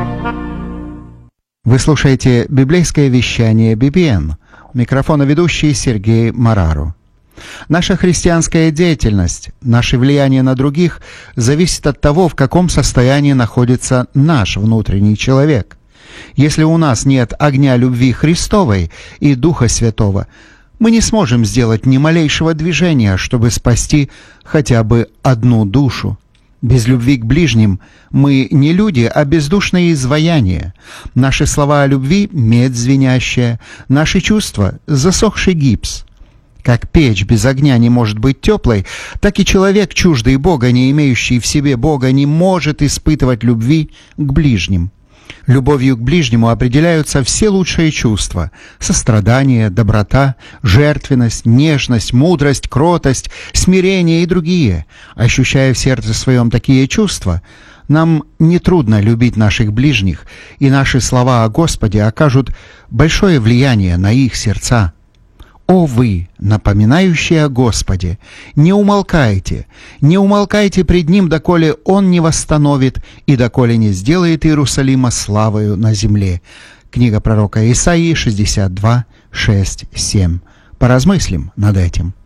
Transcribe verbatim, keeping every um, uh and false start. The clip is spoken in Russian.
Вы слушаете библейское вещание би би эн. У микрофона ведущий Сергей Марару. Наша христианская деятельность, наше влияние на других зависит от того, в каком состоянии находится наш внутренний человек. Если у нас нет огня любви Христовой и Духа Святого, мы не сможем сделать ни малейшего движения, чтобы спасти хотя бы одну душу. Без любви к ближним мы не люди, а бездушные изваяния. Наши слова о любви — медь звенящая, наши чувства — засохший гипс. Как печь без огня не может быть теплой, так и человек, чуждый Бога, не имеющий в себе Бога, не может испытывать любви к ближним. Любовью к ближнему определяются все лучшие чувства — сострадание, доброта, жертвенность, нежность, мудрость, кротость, смирение и другие. Ощущая в сердце своем такие чувства, нам нетрудно любить наших ближних, и наши слова о Господе окажут большое влияние на их сердца. О вы, напоминающие о Господе, не умолкайте, не умолкайте пред Ним, доколе Он не восстановит и доколе не сделает Иерусалима славою на земле. Книга пророка Исаии, шестьдесят два, шесть, семь. Поразмыслим над этим.